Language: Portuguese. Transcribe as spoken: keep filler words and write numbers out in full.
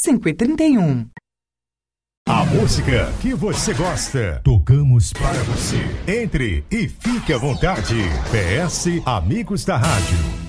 cinco e trinta e um. A música que você gosta, tocamos para você. Entre e fique à vontade. P S Amigos da Rádio.